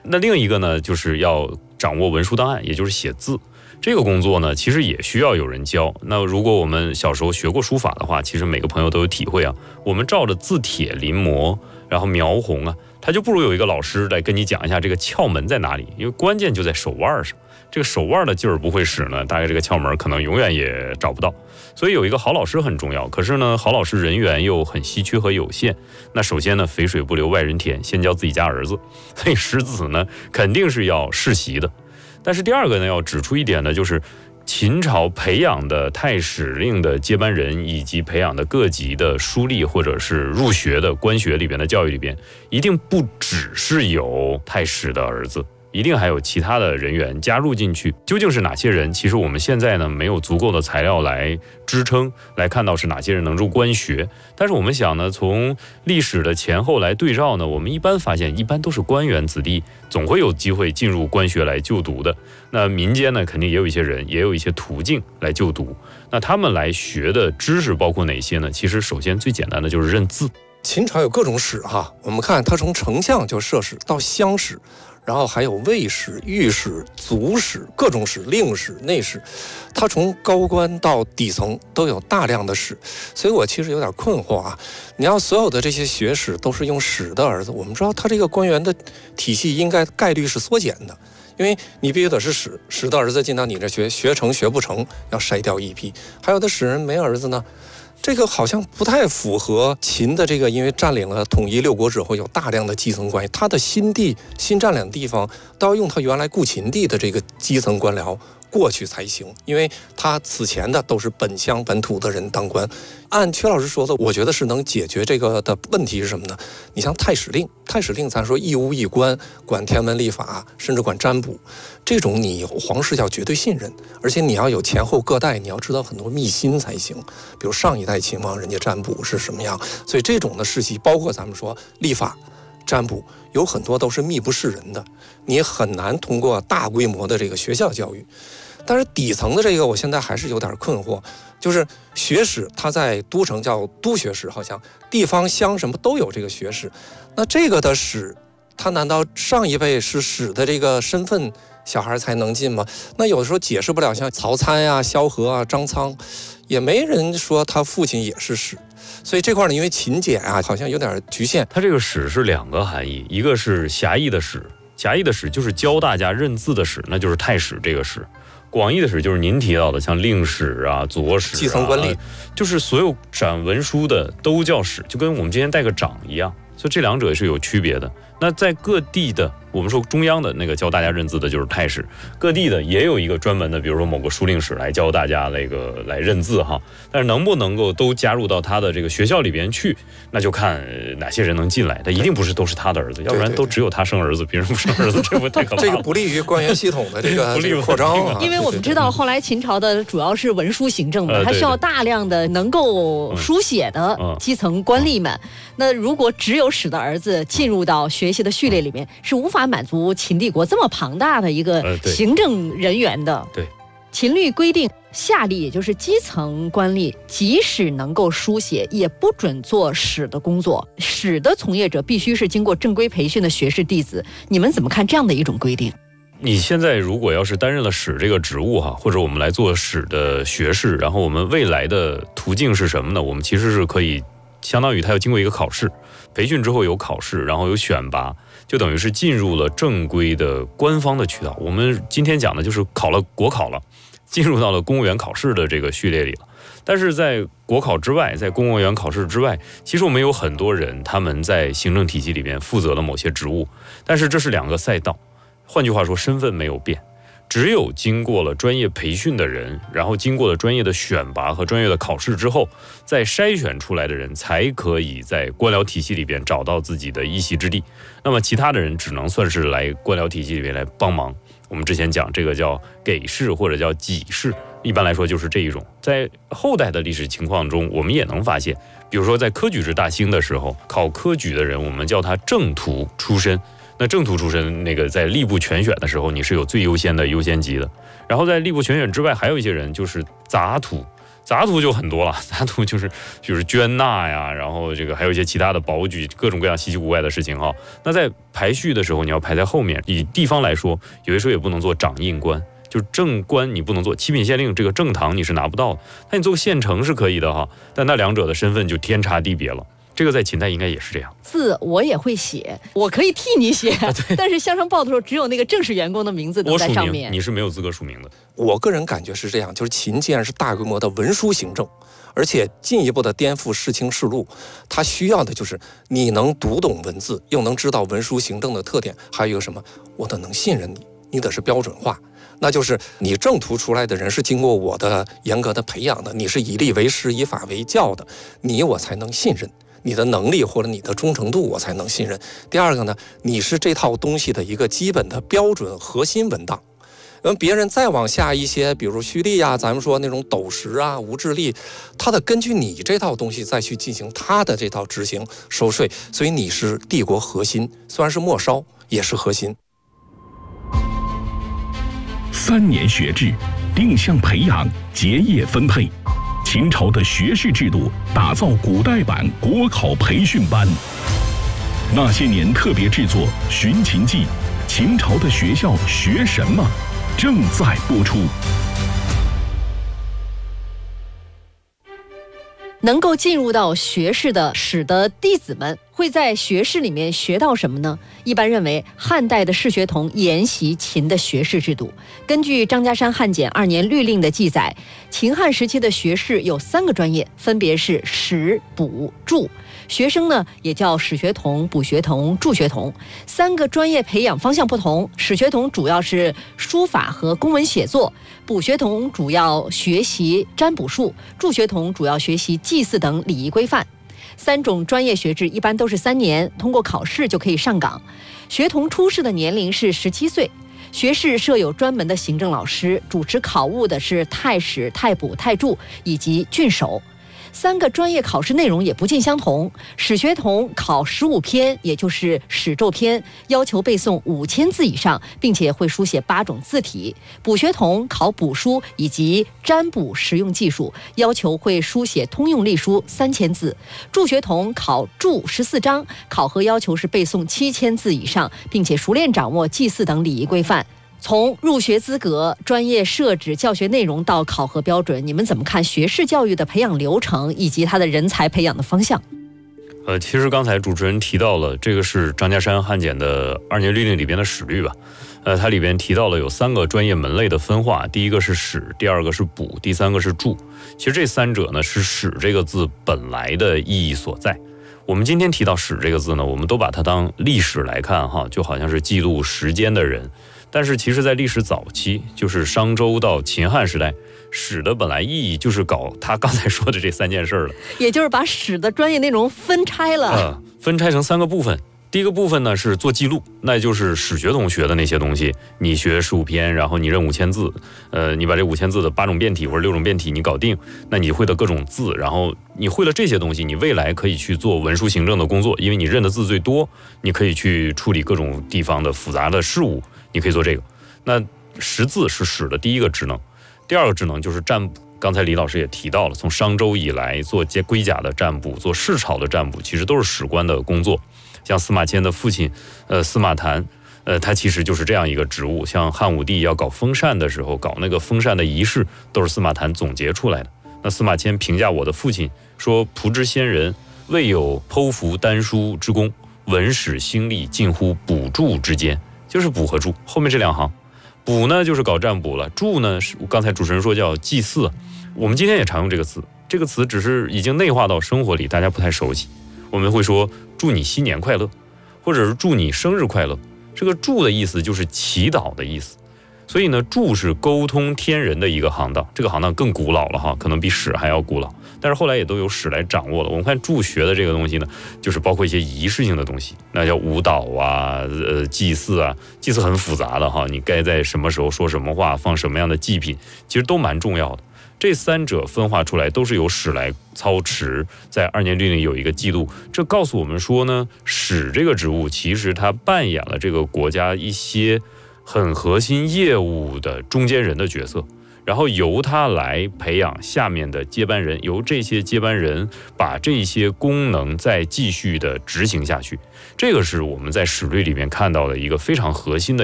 那另一个呢，就是要掌握文书档案，也就是写字。这个工作呢，其实也需要有人教。那如果我们小时候学过书法的话，其实每个朋友都有体会啊。我们照着字帖临摹，然后描红啊，它就不如有一个老师来跟你讲一下这个窍门在哪里，因为关键就在手腕上。这个手腕的劲儿不会使呢，大概这个窍门可能永远也找不到。所以有一个好老师很重要。可是呢，好老师人员又很稀缺和有限。那首先呢，肥水不流外人田，先教自己家儿子。所以识字呢，肯定是要世袭的。但是第二个呢，要指出一点呢，就是秦朝培养的太史令的接班人，以及培养的各级的书吏或者是入学的官学里边的教育里边，一定不只是有太史的儿子，一定还有其他的人员加入进去。究竟是哪些人？其实我们现在呢，没有足够的材料来支撑，来看到是哪些人能入官学。但是我们想呢，从历史的前后来对照呢，我们一般发现，一般都是官员子弟，总会有机会进入官学来就读的。那民间呢，肯定也有一些人，也有一些途径来就读。那他们来学的知识包括哪些呢？其实首先最简单的就是认字。 秦朝有各种史哈，我们看它从丞相就设史到乡史，然后还有卫史、御史、族史、各种史、令史、内史，它从高官到底层都有大量的史。所以我其实有点困惑啊，你要所有的这些学史都是用史的儿子，我们知道他这个官员的体系应该概率是缩减的，因为你必须得是史的儿子进到你这学成学不成要筛掉一批，还有的史人没儿子呢。这个好像不太符合秦的这个，因为占领了统一六国之后有大量的基层关系，他的新占领的地方都要用他原来故秦地的这个基层官僚过去才行，因为他此前的都是本乡本土的人当官。按阙老师说的，我觉得是能解决这个的问题是什么呢？你像太史令，咱说一屋一官，管天文历法，甚至管占卜，这种你有皇室要绝对信任，而且你要有前后各代，你要知道很多秘辛才行。比如上一代秦王人家占卜是什么样，所以这种的世袭，包括咱们说历法、占卜，有很多都是秘不示人的，你很难通过大规模的这个学校教育。但是底层的这个，我现在还是有点困惑，就是学史，它在都城叫都学史，好像地方乡什么都有这个学史。那这个的史，它难道上一辈是史的这个身份，小孩才能进吗？那有的时候解释不了，像曹参啊、萧何啊、张苍，也没人说他父亲也是史。所以这块呢，因为秦简啊，好像有点局限。 它这个史是两个含义，一个是狭义的史，狭义的史就是教大家认字的史，那就是太史这个史。广义的史就是您提到的，像令史啊、左史啊、 基层官吏， 就是所有掌文书的都叫史，就跟我们今天带个长一样。所以这两者是有区别的。那在各地的，我们说中央的那个教大家认字的就是太史，各地的也有一个专门的，比如说某个书令史来教大家来认字哈。但是能不能够都加入到他的这个学校里边去，那就看哪些人能进来。他一定不是都是他的儿子，要不然都只有他生儿子，别人不生儿子，这不太可怕了。 这个不利于官员系统的这个扩张啊。 因为我们知道后来秦朝的主要是文书行政嘛，它需要大量的能够书写的基层官吏们。那如果只有史的儿子进入到学习的序列里面，是无法满足秦帝国这么庞大的一个行政人员的。 对， 秦律规定，下吏也就是基层官吏，即使能够书写，也不准做史的工作。史的从业者必须是经过正规培训的学士弟子。你们怎么看这样的一种规定？ 你现在如果要是担任了史这个职务哈，或者我们来做史的学士，然后我们未来的途径是什么呢？我们其实是可以相当于他要经过一个考试，培训之后有考试，然后有选拔，就等于是进入了正规的官方的渠道。我们今天讲的就是考了国考了，进入到了公务员考试的这个序列里了。但是在国考之外，在公务员考试之外，其实我们有很多人他们在行政体系里面负责了某些职务，但是这是两个赛道，换句话说身份没有变。只有经过了专业培训的人，然后经过了专业的选拔和专业的考试之后，再筛选出来的人才可以在官僚体系里边找到自己的一席之地。那么其他的人只能算是来官僚体系里边来帮忙。我们之前讲这个叫给事或者叫给事，一般来说就是这一种。在后代的历史情况中，我们也能发现，比如说在科举制大兴的时候，考科举的人我们叫他正徒出身。那正徒出身，那个在吏部全选的时候，你是有最优先的优先级的。然后在吏部全选之外，还有一些人就是杂徒， 杂图就很多了，杂图就是捐纳呀，然后这个还有一些其他的保举，各种各样稀奇古怪的事情哈。那在排序的时候，你要排在后面。以地方来说，有些时候也不能做掌印官，就是正官你不能做，七品县令这个正堂你是拿不到的。那你做个县丞是可以的哈，但那两者的身份就天差地别了。这个在秦代应该也是这样。 字我也会写，我可以替你写，但是乡绅报的时候，只有那个正式员工的名字能在上面。 你是没有资格署名的。 我个人感觉是这样，就是秦既然是大规模的文书行政，而且进一步的颠覆世卿世禄，它需要的就是你能读懂文字，又能知道文书行政的特点，还有一个什么，我得能信任你，你得是标准化。那就是你正途出来的人是经过我的严格的培养的，你是以吏为师，以法为教的，我才能信任。你的能力或者你的忠诚度我才能信任。第二个呢，你是这套东西的一个基本的标准核心文档。别人再往下一些，比如胥吏啊，咱们说那种斗石啊、无智吏，他得根据你这套东西再去进行他的这套执行收税，所以你是帝国核心，虽然是末梢，也是核心。 3年学制，定向培养，结业分配。秦朝的学士制度打造古代版国考培训班。那些年特别制作《寻秦记》，秦朝的学校学什么？正在播出。 能够进入到学士的史的弟子们会在学士里面学到什么呢？一般认为，汉代的士学同沿袭秦的学士制度。根据张家山汉简2年律令的记载，秦汉时期的学士有3个专业，分别是史、卜、注。学生呢也叫史学童、卜学童、注学童。3个专业培养方向不同，史学童主要是书法和公文写作，卜学童主要学习占卜术，注学童主要学习祭祀等礼仪规范。3种专业学制一般都是3年，通过考试就可以上岗。学童出世的年龄是17岁。学士设有专门的行政老师，主持考务的是太史、太卜、太注以及郡守。3个专业考试内容也不尽相同。史学童考15篇，也就是史咒篇，要求背诵5000字以上，并且会书写8种字体。卜学童考卜书以及占卜实用技术，要求会书写通用隶书3000字。注学童考注14章，考核要求是背诵7000字以上，并且熟练掌握祭祀等礼仪规范。从入学资格、专业设置、教学内容到考核标准，你们怎么看学士教育的培养流程以及它的人才培养的方向？ 其实刚才主持人提到了，这个是张家山汉简的2年律令里边的史律吧。它里边提到了有3个专业门类的分化，第一个是史，第二个是卜，第三个是注。其实这3者呢是史这个字本来的意义所在。我们今天提到史这个字呢，我们都把它当历史来看哈，就好像是记录时间的人。但是其实在历史早期，就是商周到秦汉时代，史的本来意义就是搞他刚才说的这3件事了， 也就是把史的专业内容分拆了， 分拆成3个部分。第一个部分呢是做记录，那就是史学同学的那些东西，你学15篇，然后你认5000字，你把这5000字的8种变体或者6种变体你搞定，那你会的各种字，然后你会了这些东西，你未来可以去做文书行政的工作，因为你认的字最多，你可以去处理各种地方的复杂的事务，你可以做这个。那识字是史的第一个职能，第二个职能就是占卜。刚才李老师也提到了，从商周以来做龟甲的占卜，做市草的占卜，其实都是史官的工作。像司马迁的父亲司马谈，他其实就是这样一个职务。像汉武帝要搞封禅的时候，搞那个封禅的仪式，都是司马谈总结出来的。那司马迁评价我的父亲说：“仆之先人，未有剖符丹书之功，文史兴利近乎卜注之间。”就是卜和注后面这2行。卜呢就是搞占卜了，注呢是刚才主持人说叫祭祀，我们今天也常用这个词，这个词只是已经内化到生活里，大家不太熟悉。我们会说祝你新年快乐，或者是祝你生日快乐。这个祝的意思就是祈祷的意思，所以呢，祝是沟通天人的一个行当，这个行当更古老了哈，可能比史还要古老，但是后来也都有史来掌握了。我们看祝学的这个东西呢，就是包括一些仪式性的东西，那叫舞蹈啊、祭祀啊，祭祀很复杂的哈，你该在什么时候说什么话，放什么样的祭品，其实都蛮重要的。这3者分化出来都是由史来操持，在2年律令有一个记录，这告诉我们说呢，史这个职务其实它扮演了这个国家一些很核心业务的中间人的角色。 然后由他来培养下面的接班人，由这些接班人把这些功能再继续的执行下去。这个是我们在史律里面看到的一个非常核心的